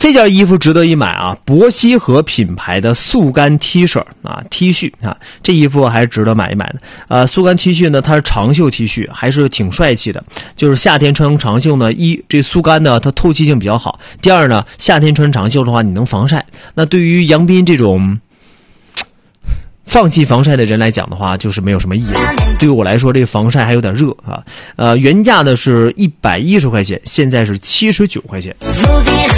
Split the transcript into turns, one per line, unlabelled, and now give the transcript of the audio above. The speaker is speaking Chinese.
这件衣服值得一买啊，博西和品牌的速干 T 恤啊 ，T 恤啊，这衣服还是值得买一买的。速干 T 恤呢，它是长袖 T 恤，还是挺帅气的。就是夏天穿长袖呢，这速干呢，它透气性比较好。第二呢，夏天穿长袖的话，你能防晒。那对于杨斌这种放弃防晒的人来讲的话，就是没有什么意义了。对于我来说，这个防晒还有点热啊。原价呢是110块钱，现在是79块钱。